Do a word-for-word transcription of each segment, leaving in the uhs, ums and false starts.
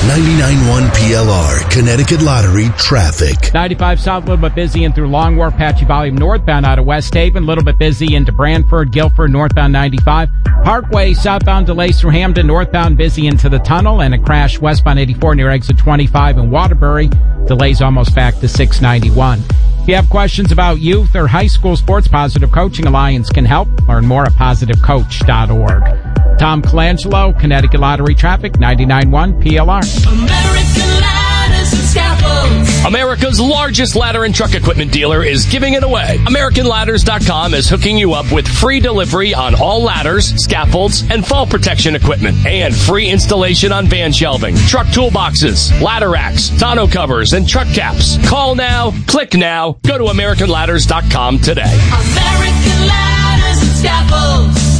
ninety-nine point one P L R, Connecticut Lottery traffic. ninety-five south, a little bit busy in through Long Wharf, patchy volume northbound out of West Haven, a little bit busy into Branford, Guilford, northbound ninety-five. Parkway, southbound delays through Hamden, northbound busy into the tunnel, and a crash westbound eighty-four near exit twenty-five in Waterbury. Delays almost back to six ninety-one. If you have questions about youth or high school sports, Positive Coaching Alliance can help. Learn more at positive coach dot org. Tom Colangelo, Connecticut Lottery Traffic, ninety-nine point one P L R. American Ladders and Scaffolds. America's largest ladder and truck equipment dealer is giving it away. American Ladders dot com is hooking you up with free delivery on all ladders, scaffolds, and fall protection equipment, and free installation on van shelving, truck toolboxes, ladder racks, tonneau covers, and truck caps. Call now, click now, go to American Ladders dot com today. American Ladders and Scaffolds.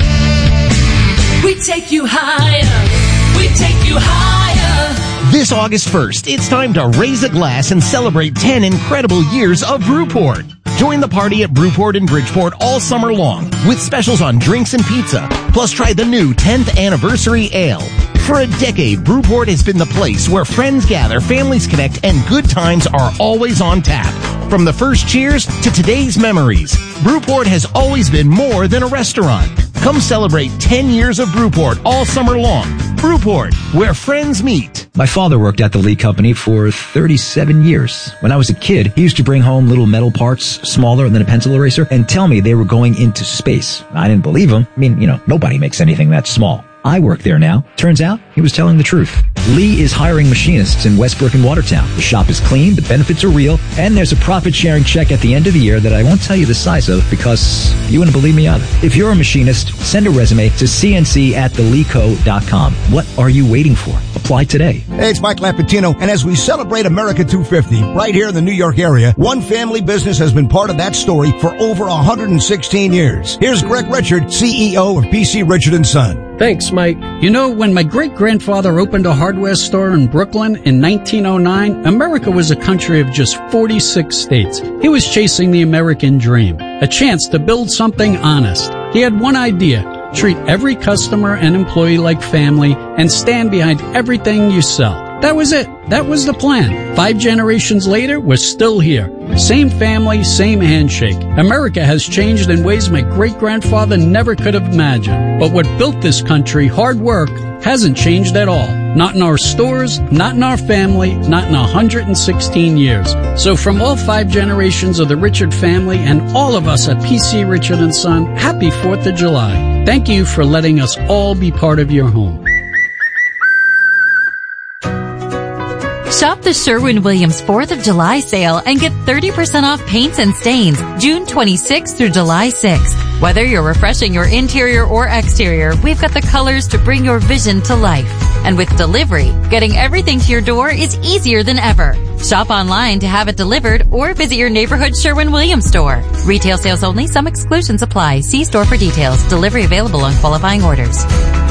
We take you higher. We take you higher. This August first, it's time to raise a glass and celebrate ten incredible years of Brewport. Join the party at Brewport in Bridgeport all summer long with specials on drinks and pizza. Plus, try the new tenth Anniversary Ale. For a decade, Brewport has been the place where friends gather, families connect, and good times are always on tap. From the first cheers to today's memories, Brewport has always been more than a restaurant. Come celebrate ten years of Brewport all summer long. Brewport, where friends meet. My father worked at the Lee Company for thirty-seven years. When I was a kid, he used to bring home little metal parts smaller than a pencil eraser and tell me they were going into space. I didn't believe him. I mean, you know, nobody makes anything that small. I work there now. Turns out he was telling the truth. Lee is hiring machinists in Westbrook and Watertown. The shop is clean, the benefits are real, and there's a profit-sharing check at the end of the year that I won't tell you the size of because you wouldn't believe me either. If you're a machinist, send a resume to C N C at the lee co dot com. What are you waiting for? Apply today. Hey, it's Mike Lapatino, and as we celebrate America two fifty right here in the New York area, one family business has been part of that story for over one hundred sixteen years. Here's Greg Richard, C E O of P C Richard and Son. Thanks, Mike. You know, when my great-grandfather opened a hardware store in Brooklyn in nineteen oh nine, America was a country of just forty-six states. He was chasing the American dream, a chance to build something honest. He had one idea: treat every customer and employee like family and stand behind everything you sell. That was it. That was the plan. Five generations later, we're still here. Same family, same handshake. America has changed in ways my great-grandfather never could have imagined. But what built this country, hard work, hasn't changed at all. Not in our stores, not in our family, not in one hundred sixteen years. So from all five generations of the Richard family and all of us at P C Richard and Son, happy fourth of July. Thank you for letting us all be part of your home. Shop the Sherwin-Williams fourth of July sale and get thirty percent off paints and stains June twenty-sixth through July sixth. Whether you're refreshing your interior or exterior, we've got the colors to bring your vision to life. And with delivery, getting everything to your door is easier than ever. Shop online to have it delivered or visit your neighborhood Sherwin-Williams store. Retail sales only. Some exclusions apply. See store for details. Delivery available on qualifying orders.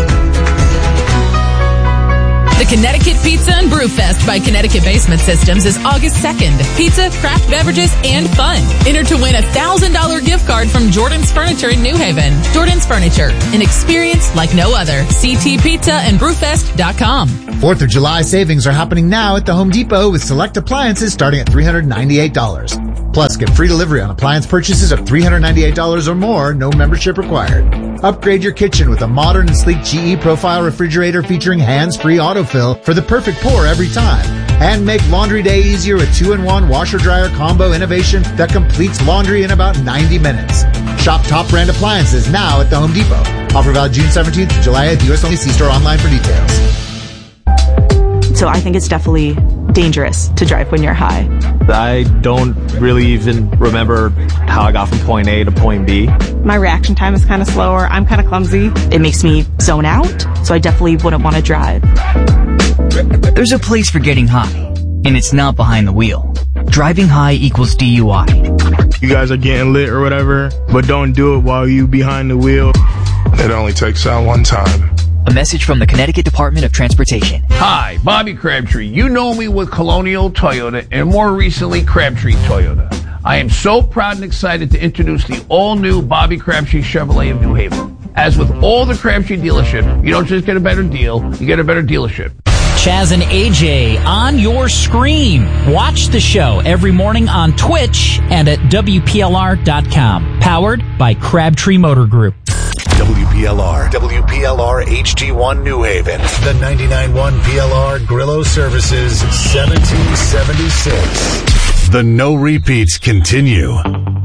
The Connecticut Pizza and Brew Fest by Connecticut Basement Systems is August second. Pizza, craft beverages, and fun. Enter to win a one thousand dollars gift card from Jordan's Furniture in New Haven. Jordan's Furniture, an experience like no other. C T pizza and brewfest dot com. fourth of July savings are happening now at the Home Depot with select appliances starting at three hundred ninety-eight dollars. Plus, get free delivery on appliance purchases of three hundred ninety-eight dollars or more, no membership required. Upgrade your kitchen with a modern and sleek G E Profile refrigerator featuring hands-free autofill for the perfect pour every time. And make laundry day easier with two in one washer-dryer combo innovation that completes laundry in about ninety minutes. Shop top brand appliances now at the Home Depot. Offer valid June seventeenth to July eighth. U S only. See store online for details. So I think it's definitely dangerous to drive when you're high. I don't really even remember how I got from point A to point B. My reaction time is kind of slower. I'm kind of clumsy. It makes me zone out, so I definitely wouldn't want to drive. There's a place for getting high, and it's not behind the wheel. Driving high equals D U I. You guys are getting lit or whatever, but don't do it while you behind the wheel. It only takes out one time. A message from the Connecticut Department of Transportation. Hi, Bobby Crabtree. You know me with Colonial Toyota and more recently Crabtree Toyota. I am so proud and excited to introduce the all-new Bobby Crabtree Chevrolet of New Haven. As with all the Crabtree dealership, you don't just get a better deal, you get a better dealership. Chaz and A J on your screen. Watch the show every morning on Twitch and at W P L R dot com. Powered by Crabtree Motor Group. W P L R, W P L R H G one New Haven. The ninety-nine point one P L R Grillo Services, seventeen seventy-six. The no repeats continue.